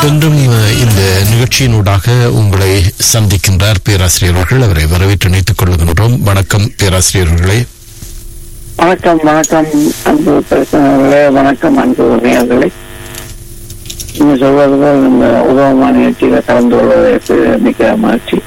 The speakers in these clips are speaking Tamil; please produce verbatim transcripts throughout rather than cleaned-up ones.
இன்றும் இந்த நிகழ்ச்சியினூடாக உங்களை சந்திக்கின்றார் பேராசிரியர் அவர்கள். அவரை வரவேற்று இணைத்துக் கொள்கின்றோம். வணக்கம் பேராசிரியர்களே. வணக்கம் வணக்கம் அன்பு பேசுகிறவர்களே, வணக்கம் அன்பு நேயர்களே. நீங்க சொல்வது போல் இந்த உதவமான நிகழ்ச்சியில கலந்து கொள்வதற்கு மிக மகிழ்ச்சி.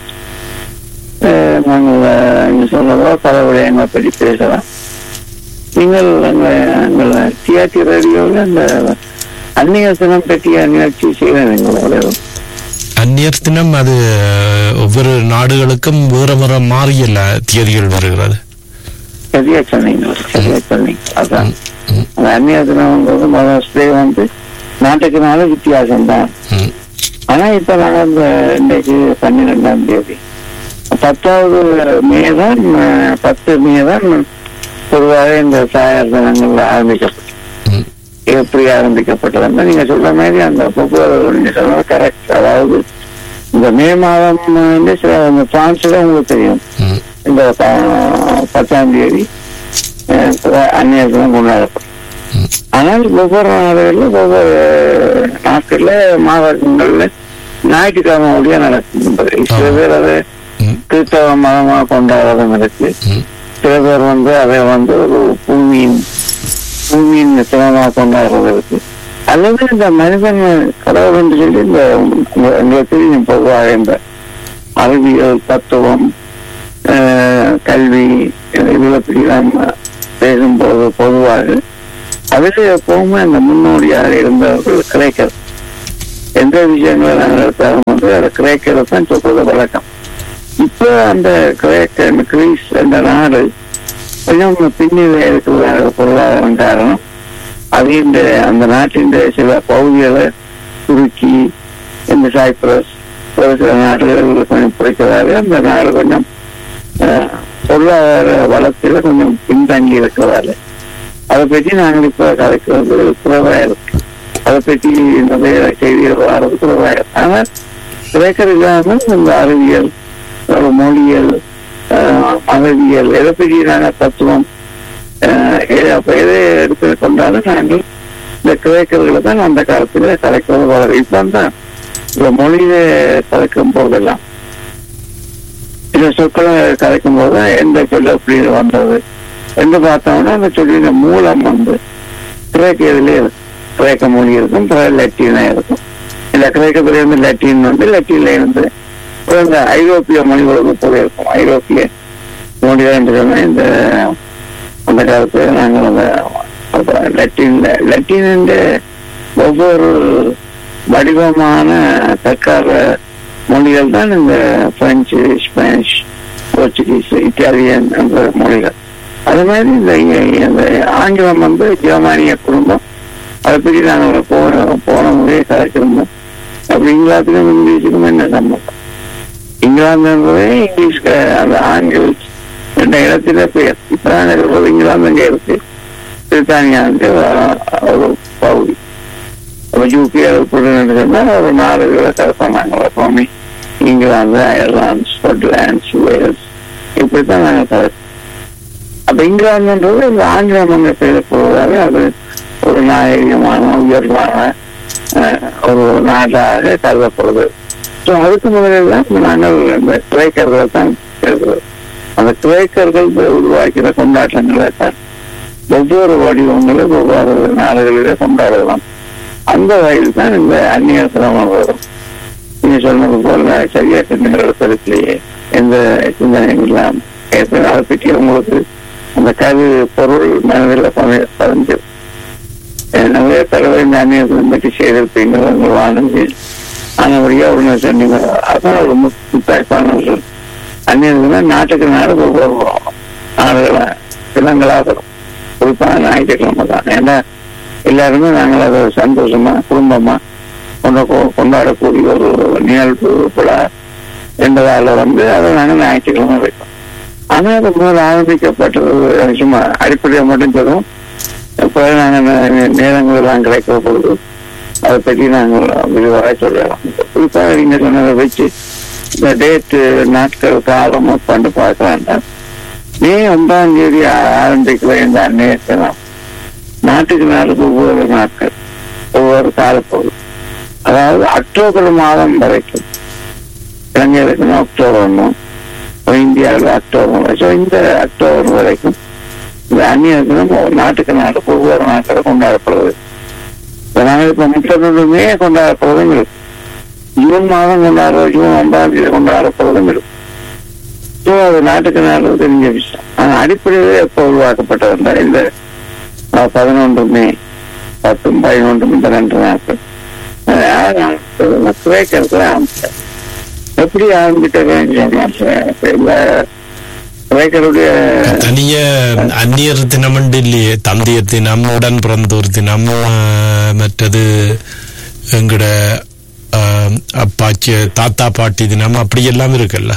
நாங்கள் நீங்க சொல்றதோ பல விடயங்களை பற்றி பேசலாம். நீங்கள் எங்கள் டிஆர்டி ரேடியோவில் அந்த அந்நியர் தினம் பற்றிய நிகழ்ச்சி செய்கிறீங்களா? அந்நியர் தினம் அது ஒவ்வொரு நாடுகளுக்கும் வேற வேற மாறிய தேதிகள் வருகிறது. சரியா சொன்னீங்க, சரியா சொன்னீங்க. அதான் அந்த அந்நியர் தினம்ன்றது முதல் வந்து நாட்டுக்கு நாள் வித்தியாசம் தான். ஆனா இப்ப நாங்க இந்த இன்றைக்கு பன்னிரெண்டாம் தேதி பத்தாவது மே தான் பத்து மே தான் பொதுவாக இந்த தாயார் தினங்கள் ஆரம்பிக்கப்பட்டது. எப்படி ஆரம்பிக்கப்பட்டதுன்னா நீங்க சொல்ற மாதிரி அந்த போக்குவரத்து கரெக்ட். அதாவது இந்த மே மாதம் சில பிரான்ஸ்ல உங்களுக்கு தெரியும், இந்த பத்தாம் தேதி அந்நியர் தினம் கொண்டாடப்படும். ஆனால் ஒவ்வொரு நாடுகளில் ஒவ்வொரு நாட்கள்ல மாவட்டங்கள்ல ஞாயிற்றுக்கிழமை வழியா நடக்கும். சில பேர் அதை கிறிஸ்தவ மதமாக கொண்டாடுறதும் இருக்கு. சில பேர் வந்து அதை வந்து ஒரு பூமியின் பூமியின் தினமாக கொண்டாடுறது இருக்கு. அல்லது இந்த மனிதன் கடவுள் என்று சொல்லி இந்த எங்களுக்கு பொதுவாக இந்த அறிவியல் தத்துவம் கல்வி இதுல பற்றி நம்ம பேசும்போது பொதுவாக அதில் எப்பவுமே அந்த முன்னோடியாக இருந்தவர்கள் கிரேக்கர். எந்த விஷயங்களை நாங்கள் எடுத்தாலும் வந்து அதை கிரேக்கரை தான் சொல்றது வழக்கம். இப்ப அந்த கிரேக்க கிரீஸ் என்ற நாடு கொஞ்சம் பின்னிலை இருக்கிற பொருளாதாரம் காரணம் அது இந்த அந்த நாட்டின் சில பகுதிகளை துருக்கி இந்த சைப்ரஸ் ஒரு சில நாடுகள் கொஞ்சம் குறைக்கிறாரு. அந்த நாடு கொஞ்சம் பொருளாதார வளத்தில் கொஞ்சம் பின்தங்கி இருக்கிறாரு. அதை பற்றி நாங்கள் இப்ப கலைக்கிறது குறைவாக இருக்கு. அதை பற்றி நிறைய செய்திகள் வர்றது குறைவாக இருக்கு. ஆனால் கிரேக்கர் இல்லாமல் இந்த அறிவியல் மொழியியல் மதவியல் எதை பற்றி நாங்கள் தத்துவம் எதை எடுத்து கொண்டாலும் நாங்கள் இந்த கிரேக்கர்களை தான் அந்த காலத்துல கலைக்கிறது வளரும். இப்ப தான் இந்த மொழியில கலைக்கும் போதெல்லாம் சில சொற்களை கலைக்கும் போது எந்த சொல்ல எப்படி வந்தது என்று பார்த்தோம்னா அந்த சொல்லின மூலம் வந்து கிரேக்க இதுல இருக்கும். கிரேக்க மொழி இருக்கும், லத்தீனா இருக்கும். இந்த கிரேக்கத்துல இருந்து லத்தீன் வந்து லத்தீன்ல இருந்து இந்த ஐரோப்பிய மொழிகளுக்கு போல இருக்கும். ஐரோப்பிய மொழிகள் என்று சொன்னா இந்த அந்த காலத்துல நாங்கள் அந்த லத்தீன்ல லத்தீன் ஒவ்வொரு வடிவமான தற்கால மொழிகள் தான் இந்த பிரெஞ்சு, ஸ்பானிஷ், போர்ச்சுகீஸ், இத்தாலியன் என்ற மொழிகள். அது மாதிரி இந்த ஆங்கிலம் வந்து ஜெர்மானிய குடும்பம். அதை பற்றி நாங்கள் போன போன முறையை கலைச்சிருந்தோம். அப்படி இங்கிலாந்துக்கும் இங்கிலீஷுக்கும் என்ன சம்பந்தம்? இங்கிலாந்துன்றதே இங்கிலீஷ் அந்த ஆங்கில என்ற இடத்துல பெயர். இப்பதான் இருக்கிறது இங்கிலாந்து அங்கே இருக்கு. பிரித்தானியா ஒரு பகுதி யூகே சொன்னா ஒரு நாடுகளை கலப்போம் நாங்கள் எப்பவுமே. இங்கிலாந்து, அயர்லாந்து, ஸ்காட்லாந்து, வேல்ஸ் இப்படித்தான் நாங்கள் கலப்போம். அப்ப இங்கிலாந்துன்றது இந்த ஆங்கிலம் என்ற பெயர் போவதால அது ஒரு நாகரிகமான உயர்வான ஒரு நாடாக கருதப்படுது. ஸோ அதுக்கு முதலில் தான் நாங்கள் இந்த கிரேக்கர்களை தான் இருக்கிறது. அந்த கிரேக்கர்கள் உருவாக்கிற கொண்டாட்டங்களை தான் ஒவ்வொரு வடிவங்களும் ஒவ்வொரு நாடுகளிலே கொண்டாடலாம். அந்த வகையில் தான் இந்த அந்நியர் தினம் வரும். நீங்க சொன்னது போல சரியா இடத்திலேயே எந்த சிந்தனையும் இல்லாமல் ஏற்கனவே அதை பற்றி உங்களுக்கு அந்த கரு பொருள் மனதில் பதிஞ்சு நிறைய தடவை இந்த அந்நியர் தினம் பற்றி செய்திருப்பீங்க வானந்தி. ஆனபடியா ஒன்று சொன்னீங்க. அதான் ஒரு முத்தாய்ப்பானவர்கள் அந்நியர் தினம் நாட்டுக்கு நாடு ஒவ்வொரு நாடுகளை தினங்களாக குறிப்பாக ஞாயிற்றுக்கிழமை தான். ஏன்னா எல்லாருமே நாங்கள் அதை சந்தோஷமா குடும்பமா கொண்ட கொண்டாடக்கூடிய ஒரு நிகழ்வு விழா என்பதால வந்து அதை நாங்கள் ஞாயிற்றுக்கிழமை வைப்போம். ஆனால் அது முதல் ஆரம்பிக்கப்பட்டது சும்மா அடிப்படையை மட்டும் சொல்லுவோம். இப்போ நாங்கள் நேரங்கள் எல்லாம் கிடைக்கிற பொழுது அதை பற்றி நாங்கள் விரிவாக சொல்லலாம். குறிப்பாக நீங்கள் சொன்னதை வச்சு இந்த டேட்டு நாட்கள் காலம் பண்ணி பார்க்க வேண்டாம். மே ஒன்பதாம் தேதி ஆரம்பிக்கிற இந்த அந்நியத்தெல்லாம் நாட்டுக்கு நாளுக்கு ஒவ்வொரு நாட்கள் ஒவ்வொரு காலப்போது அதாவது அக்டோபர் மாதம் வரைக்கும் இலங்கையில் இருக்கணும் அக்டோபர் ஒன்றும் இந்தியாவில் அக்டோபர் வரைக்கும் இந்த அக்டோபர் வரைக்கும் இந்த அந்நிய தினம் நாட்டுக்கு நாடு ஒவ்வொரு நாட்டில் கொண்டாடப்படுவது. நாங்கள் இப்ப முப்பத்தொன்று மே கொண்டாடப்படுவதும் இருக்கும், ஜூன் மாதம் கொண்டாடுறது ஜூன் ஒன்பதாம் தேதி கொண்டாடப்படுவதும் இருக்கும். ஸோ அது நாட்டுக்கு நாடு தெரிஞ்ச விஷயம். ஆனால் அடிப்படையில் எப்போ உருவாக்கப்பட்டதுன்னா இந்த பதினொன்று மே பத்து பதினொன்று இந்த ரெண்டு நாட்கள் குறைக்கிறது ஆரம்பிச்சேன். எப்படி ஆரம்பிட்டதுன்னு குறைக்கருடைய தனிய அந்நியர் தினம் இல்லையே, தந்தையர் தினம், உடன் பிறந்தோர் தினம், மற்றது எங்கட அப்பாச்சி தாத்தா பாட்டி தினம் அப்படி எல்லாம் இருக்குல்ல.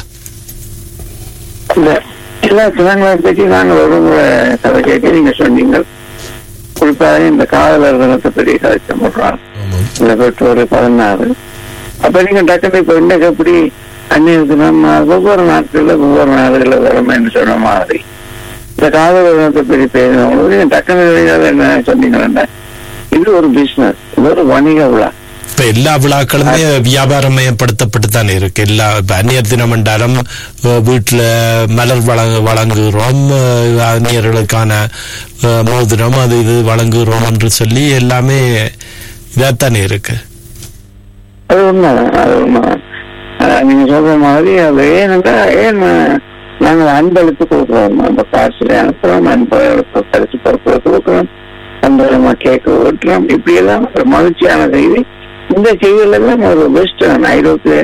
எல்லா தினங்களை பற்றி நாங்கள் ஒரு முறை கதை கேட்க நீங்க சொன்னீங்க. குறிப்பாக இந்த காதலர் தினத்தை பற்றி கதைச்ச போடுறாங்க இந்த பெற்றோர் பதினாறு. அப்ப நீங்க டக்குனு இப்ப இன்னைக்கு எப்படி அந்நிய தினம் ஒவ்வொரு நாட்கள்ல ஒவ்வொரு நாடுகள்ல வரும்னு சொன்ன மாதிரி இந்த காதலர் தினத்தை பற்றி பேசினவங்களுக்கு நீங்க டக்குனு என்ன சொன்னீங்கன்னா இது ஒரு பிசினஸ், இது ஒரு வணிக விழா. இப்ப எல்லா விழாக்களுமே வியாபாரமயப்படுத்தப்பட்டு தானே இருக்கு. எல்லா அந்நியர் தினம் என்றாலும் வீட்டுல மலர் வழங்க வழங்குகிறோம், அந்நியர்களுக்கான மோதிரம் அது இது வழங்குகிறோம் என்று சொல்லி எல்லாமே இதாத்தானே இருக்கு. அது உண்மைதான், அது உண்மைதான். நீங்க சொல்ற மாதிரி அது ஏன்னா ஏன் நாங்கள் அன்பளிப்பு கொடுக்குறோம், அந்த காசுல அனுப்புறோம், அன்பளிப்பு பரிசு பொருட்களை கொடுக்குறோம், சந்தோஷமா கேக்கு ஓட்டுறோம், இப்படி எல்லாம் ஒரு மகிழ்ச்சியான செய்தி. இந்த செய்தியில தான் ஒரு வெஸ்டர்ன் ஐரோப்பிய